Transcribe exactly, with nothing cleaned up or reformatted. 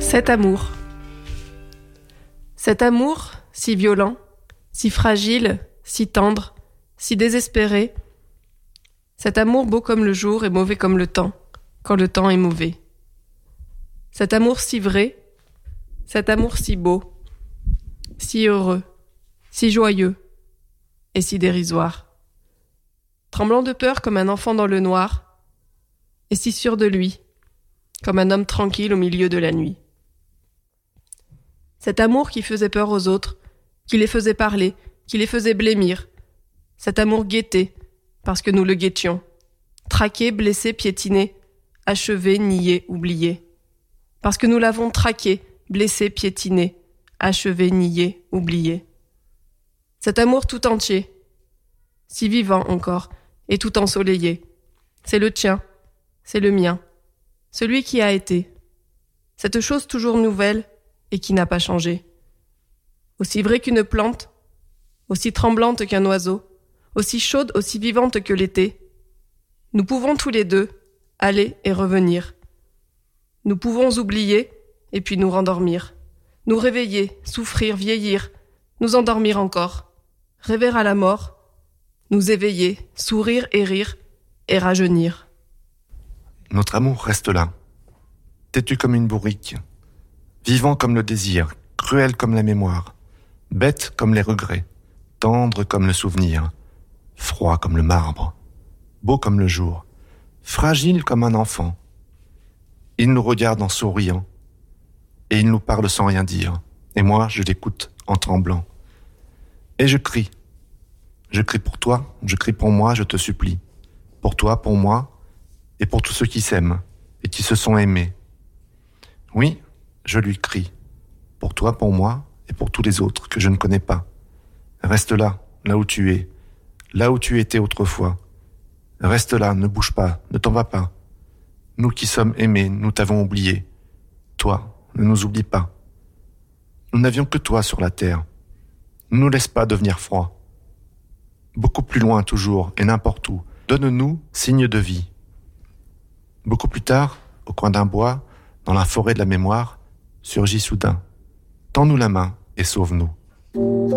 Cet amour. Cet amour, si violent, si fragile, si tendre, si désespéré. Cet amour beau comme le jour et mauvais comme le temps, quand le temps est mauvais. Cet amour si vrai, cet amour si beau, si heureux, si joyeux et si dérisoire. Tremblant de peur comme un enfant dans le noir, et si sûr de lui, comme un homme tranquille au milieu de la nuit. Cet amour qui faisait peur aux autres, qui les faisait parler, qui les faisait blêmir. Cet amour guetté, parce que nous le guettions. Traqué, blessé, piétiné, achevé, nié, oublié. Parce que nous l'avons traqué, blessé, piétiné, achevé, nié, oublié. Cet amour tout entier, si vivant encore, et tout ensoleillé. C'est le tien, c'est le mien, celui qui a été. Cette chose toujours nouvelle et qui n'a pas changé. Aussi vraie qu'une plante, aussi tremblante qu'un oiseau, aussi chaude, aussi vivante que l'été. Nous pouvons tous les deux aller et revenir. Nous pouvons oublier et puis nous rendormir. Nous réveiller, souffrir, vieillir, nous endormir encore. Rêver à la mort, nous éveiller, sourire et rire et rajeunir. Notre amour reste là, têtu comme une bourrique, vivant comme le désir, cruel comme la mémoire, bête comme les regrets, tendre comme le souvenir, froid comme le marbre, beau comme le jour, fragile comme un enfant. Il nous regarde en souriant, et il nous parle sans rien dire, et moi je l'écoute en tremblant. Et je crie, je crie pour toi, je crie pour moi, je te supplie, pour toi, pour moi, et pour tous ceux qui s'aiment, et qui se sont aimés. Oui, je lui crie, pour toi, pour moi, et pour tous les autres que je ne connais pas. Reste là, là où tu es, là où tu étais autrefois. Reste là, ne bouge pas, ne t'en vas pas. Nous qui sommes aimés, nous t'avons oublié. Toi, ne nous oublie pas. Nous n'avions que toi sur la terre. Ne nous laisse pas devenir froid. Beaucoup plus loin toujours, et n'importe où, donne-nous signe de vie. Beaucoup plus tard, au coin d'un bois, dans la forêt de la mémoire, surgit soudain. Tends-nous la main et sauve-nous.